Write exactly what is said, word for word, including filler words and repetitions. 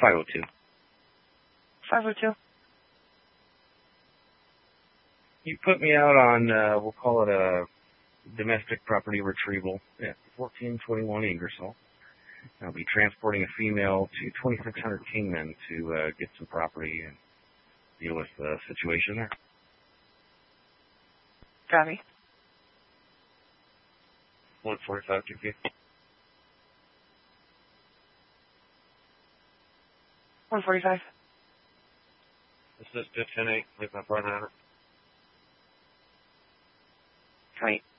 five oh two. five oh two? You put me out on, uh, we'll call it a domestic property retrieval at fourteen twenty-one Ingersoll. I'll be transporting a female to twenty-six hundred Kingman to uh, get some property and deal with the situation there. Copy. one forty-five, two fifty. one forty-five. This is fifteen eight. Leave my partner on it. Right.